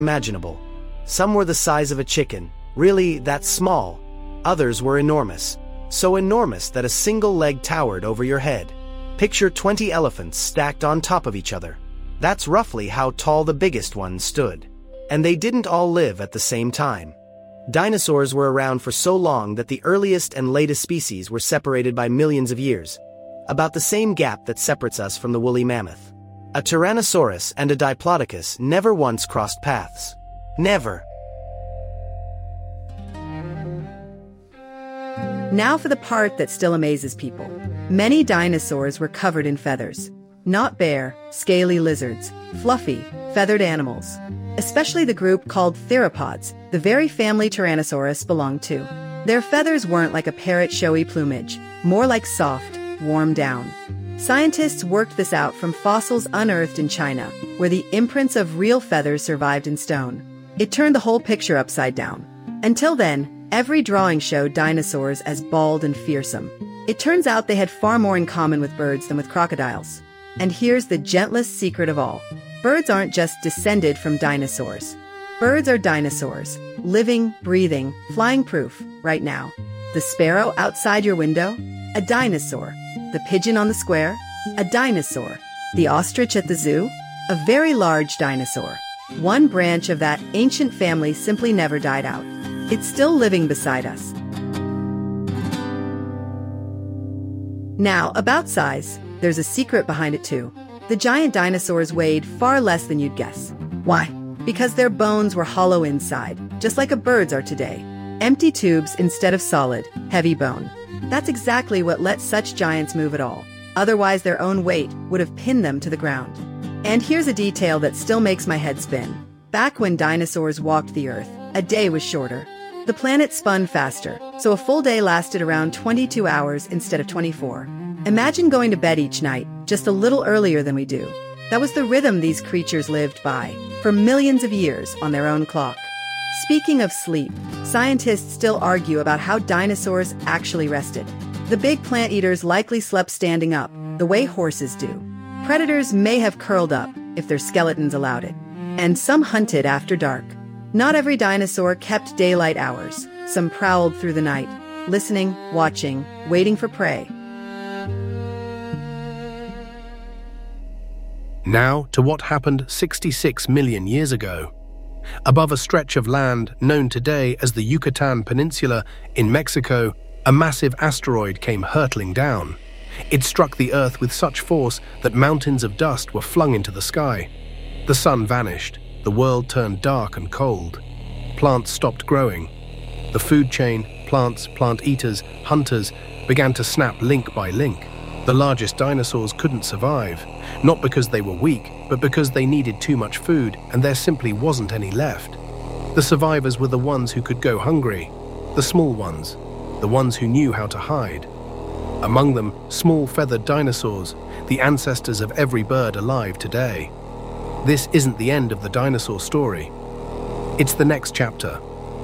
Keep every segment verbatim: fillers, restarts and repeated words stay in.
imaginable. Some were the size of a chicken, really that small. Others were enormous, so enormous that a single leg towered over your head. Picture twenty elephants stacked on top of each other. That's roughly how tall the biggest one stood. And they didn't all live at the same time. Dinosaurs were around for so long that the earliest and latest species were separated by millions of years, about the same gap that separates us from the woolly mammoth. A Tyrannosaurus and a Diplodocus never once crossed paths. Never. Now for the part that still amazes people. Many dinosaurs were covered in feathers. Not bare, scaly lizards, fluffy, feathered animals. Especially the group called theropods, the very family Tyrannosaurus belonged to. Their feathers weren't like a parrot's showy plumage, more like soft, warm down. Scientists worked this out from fossils unearthed in China, where the imprints of real feathers survived in stone. It turned the whole picture upside down. Until then, every drawing showed dinosaurs as bald and fearsome. It turns out they had far more in common with birds than with crocodiles. And here's the gentlest secret of all. Birds aren't just descended from dinosaurs. Birds are dinosaurs, living, breathing, flying proof, right now. The sparrow outside your window? A dinosaur. The pigeon on the square? A dinosaur. The ostrich at the zoo? A very large dinosaur. One branch of that ancient family simply never died out. It's still living beside us. Now, about size, there's a secret behind it too. The giant dinosaurs weighed far less than you'd guess. Why? Because their bones were hollow inside, just like a bird's are today. Empty tubes instead of solid, heavy bone. That's exactly what let such giants move at all. Otherwise, their own weight would have pinned them to the ground. And here's a detail that still makes my head spin. Back when dinosaurs walked the Earth, a day was shorter. The planet spun faster, so a full day lasted around twenty-two hours instead of twenty-four. Imagine going to bed each night, just a little earlier than we do. That was the rhythm these creatures lived by, for millions of years on their own clock. Speaking of sleep, scientists still argue about how dinosaurs actually rested. The big plant eaters likely slept standing up, the way horses do. Predators may have curled up, if their skeletons allowed it. And some hunted after dark. Not every dinosaur kept daylight hours. Some prowled through the night, listening, watching, waiting for prey. Now to what happened sixty-six million years ago. Above a stretch of land known today as the Yucatan Peninsula in Mexico, a massive asteroid came hurtling down. It struck the Earth with such force that mountains of dust were flung into the sky. The sun vanished, the world turned dark and cold. Plants stopped growing. The food chain, plants, plant eaters, hunters, began to snap link by link. The largest dinosaurs couldn't survive, not because they were weak, but because they needed too much food and there simply wasn't any left. The survivors were the ones who could go hungry, the small ones, the ones who knew how to hide. Among them, small feathered dinosaurs, the ancestors of every bird alive today. This isn't the end of the dinosaur story. It's the next chapter.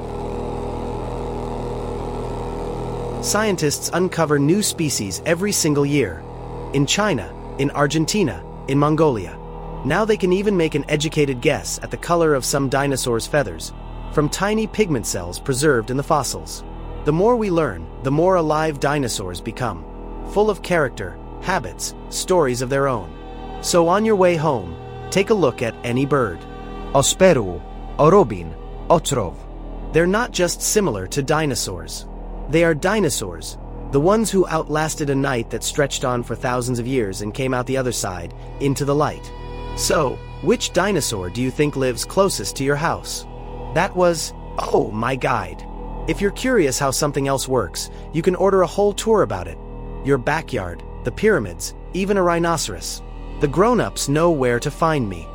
Scientists uncover new species every single year. In China, in Argentina, in Mongolia. Now they can even make an educated guess at the color of some dinosaurs' feathers, from tiny pigment cells preserved in the fossils. The more we learn, the more alive dinosaurs become, full of character, habits, stories of their own. So on your way home, take a look at any bird. Osperu, Orobin, Otrov. They're not just similar to dinosaurs. They are dinosaurs, the ones who outlasted a night that stretched on for thousands of years and came out the other side, into the light. So, which dinosaur do you think lives closest to your house? That was, oh, my guide. If you're curious how something else works, you can order a whole tour about it. Your backyard, the pyramids, even a rhinoceros. The grown-ups know where to find me.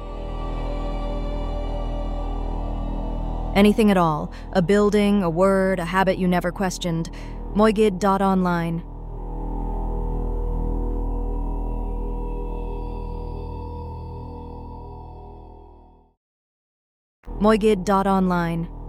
Anything at all. A building, a word, a habit you never questioned. Moigid dot online. Moigid dot online.